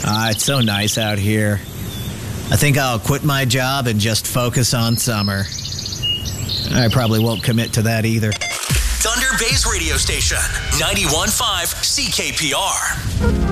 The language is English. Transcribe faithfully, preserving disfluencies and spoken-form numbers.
Ah, it's so nice out here. I think I'll quit my job and just focus on summer. I probably won't commit to that either. Thunder Bay's radio station, ninety-one point five C K P R.